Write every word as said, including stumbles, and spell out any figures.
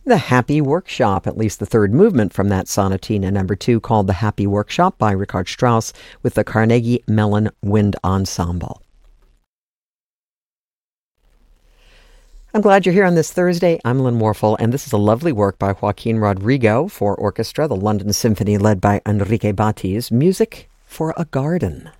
The Happy Workshop, at least the third movement from that sonatina number two called The Happy Workshop by Richard Strauss with the Carnegie Mellon Wind Ensemble. I'm glad you're here on this Thursday. I'm Lynn Warfel, and this is a lovely work by Joaquin Rodrigo for orchestra, the London Symphony led by Enrique Batiz, Music for a Garden.